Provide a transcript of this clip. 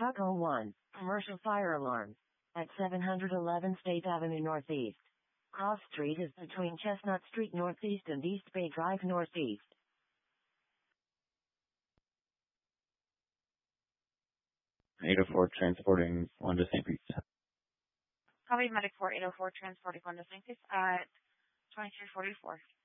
Taco 1, commercial fire alarm. At 711 State Avenue Northeast. Cross Street is between Chestnut Street Northeast and East Bay Drive Northeast. Eight oh four transporting one to St. Pete. Copy Medic 4 804 transporting one to St. Pete at 2344.